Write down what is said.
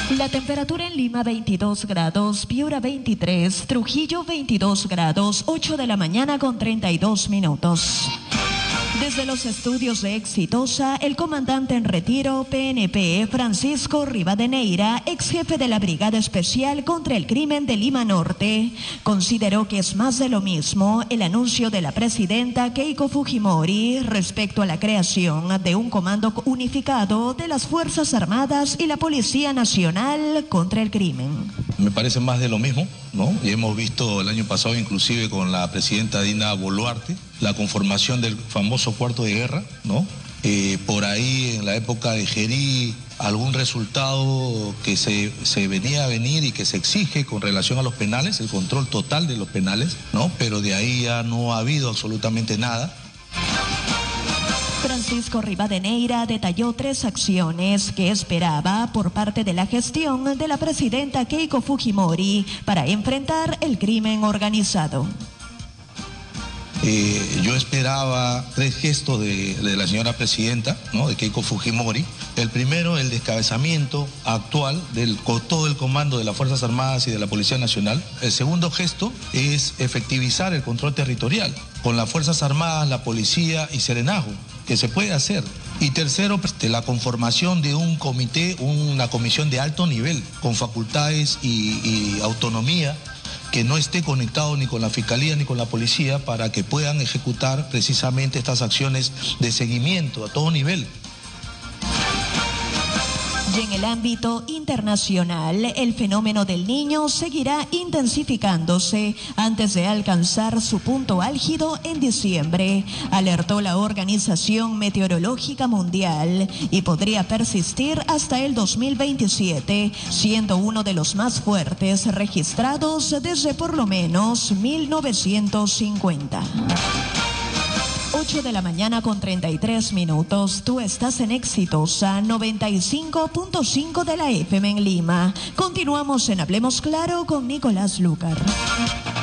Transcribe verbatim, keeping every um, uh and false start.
La temperatura en Lima veintidós grados, Piura veintitrés, Trujillo veintidós grados, ocho de la mañana con treinta y dos minutos. Desde los estudios de Exitosa, el comandante en retiro P N P, Francisco Rivadeneira, ex jefe de la Brigada Especial contra el Crimen de Lima Norte, consideró que es más de lo mismo el anuncio de la presidenta Keiko Fujimori respecto a la creación de un comando unificado de las Fuerzas Armadas y la Policía Nacional contra el crimen. Me parece más de lo mismo, ¿no? Y hemos visto el año pasado inclusive con la presidenta Dina Boluarte la conformación del famoso cuarto de guerra, ¿no? Eh, por ahí en la época de Gerí algún resultado que se, se venía a venir y que se exige con relación a los penales, el control total de los penales, ¿no? Pero de ahí ya no ha habido absolutamente nada. Francisco Rivadeneira detalló tres acciones que esperaba por parte de la gestión de la presidenta Keiko Fujimori para enfrentar el crimen organizado. Eh, yo esperaba tres gestos de, de la señora presidenta, ¿no? De Keiko Fujimori. El primero, el descabezamiento actual del con todo el comando de las Fuerzas Armadas y de la Policía Nacional. El segundo gesto es efectivizar el control territorial con las Fuerzas Armadas, la Policía y Serenazgo, que se puede hacer. Y tercero, pues, de la conformación de un comité, una comisión de alto nivel, con facultades y, y autonomía, que no esté conectado ni con la Fiscalía ni con la Policía para que puedan ejecutar precisamente estas acciones de seguimiento a todo nivel. Y en el ámbito internacional, el fenómeno del Niño seguirá intensificándose antes de alcanzar su punto álgido en diciembre, alertó la Organización Meteorológica Mundial, y podría persistir hasta el dos mil veintisiete, siendo uno de los más fuertes registrados desde por lo menos mil novecientos cincuenta. ocho de la mañana con treinta y tres minutos. Tú estás en Exitosa noventa y cinco punto cinco de la F M en Lima. Continuamos en Hablemos Claro con Nicolás Lucar.